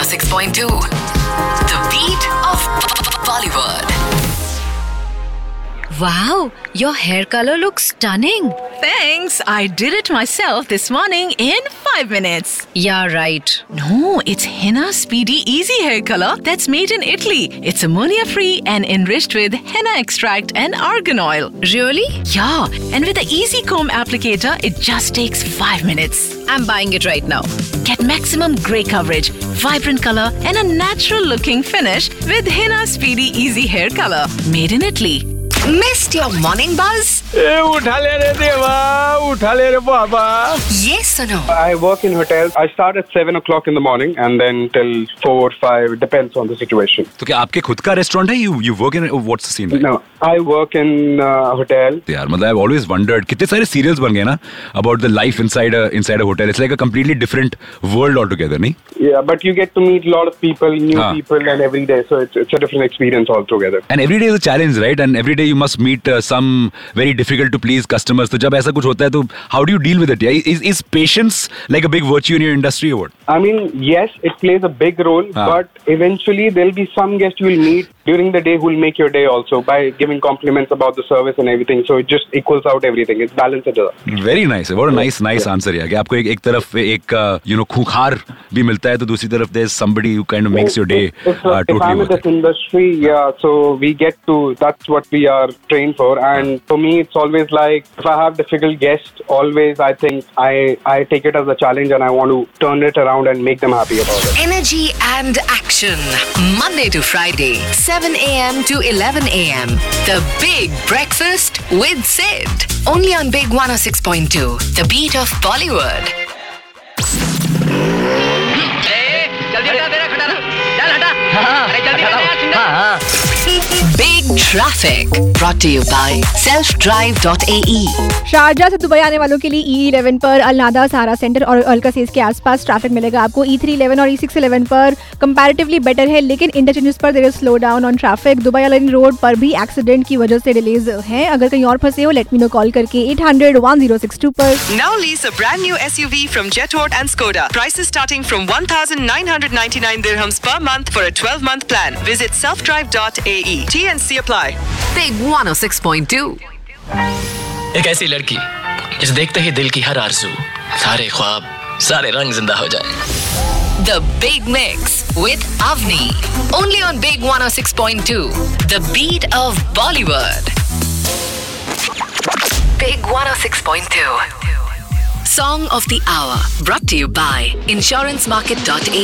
106.2. The beat of Bollywood. Wow, your hair color looks stunning. Thanks. I did it myself this morning in 5 minutes. Yeah, right. No, it's Henna Speedy Easy Hair Color that's made in Italy. It's ammonia-free and enriched with henna extract and argan oil. Really? Yeah, and with the Easy Comb applicator, it just takes 5 minutes. I'm buying it right now. Get maximum grey coverage, vibrant color, and a natural-looking finish with Henna Speedy Easy Hair Color. Made in Italy. Missed your morning buzz? उठा ले रे देवा, उठा ले रे बाबा. Yes, सुनो. I work in hotels. I start at 7 o'clock in the morning and then till 4, 5, depends on the situation. तो क्या आपके खुद का रेस्टोरेंट है? You work in what's the scene? No, I work in a hotel. यार मतलब I've always wondered कितने सारे serials बन गए ना about the life inside a hotel. It's like a completely different world altogether, नहीं? Yeah, but you get to meet a lot of people, new people, and every day, so it's a different experience altogether. And every day is a challenge, right? And every day you must meet some very difficult to please customers. तो जब ऐसा कुछ होता है तो how do you deal with it? Is patience like a big virtue in your industry or what? I mean, yes, it plays a big role, but eventually there'll be some guest you will meet during the day who will make your day also by giving compliments about the service and everything. So it just equals out everything. It's balanced it out. Very nice. What a nice answer यार कि आपको एक तरफ एक खूंखार भी मिलता है तो दूसरी तरफ there's somebody who kind of makes your day totally if I'm in this industry, yeah, so we get to, that's what we are trained for. And for me, it's always like, if I have difficult guests, always I think I take it as a challenge and I want to turn it around and make them happy about it. Energy and action. Monday to Friday, 7 a.m. to 11 a.m. The Big Breakfast with Sid. Only on Big 106.2. The beat of Bollywood. Big Traffic. Brought to you by selfdrive.ae. Sharjah से Dubai आने वालों के लिए E11 पर अलनादा, सहारा centre और अलकसीस के आसपास traffic मिलेगा आपको. E311 और E611 पर कंपैरेटिवली बेटर है, लेकिन इंटरचेंजेस पर there is slow down on traffic. Dubai align road पर भी एक्सीडेंट की वजह से डिलेज हैं. अगर कहीं और फंसे हो, लेट मी नो कॉल करके 800-1062 पर. Now lease a brand new SUV from Jetort and Skoda. Prices starting from 1,999 dirhams per month for a 12-month plan. Visit selfdrive.ae. T&C apply. Big 106.2. एक ऐसी लड़की जिसे देखते ही दिल की हर आरज़ू, सारे ख्वाब, सारे रंग जिंदा हो जाए. The Big Mix with Avni. Only on Big 106.2. The beat of Bollywood. Big 106.2. Song of the Hour. Brought to you by insurancemarket.ae.